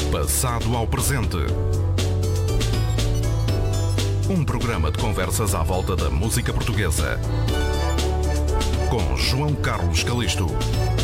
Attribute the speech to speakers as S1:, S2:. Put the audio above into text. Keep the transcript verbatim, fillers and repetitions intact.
S1: passado ao presente. Um programa de conversas à volta da música portuguesa. Com João Carlos Calisto.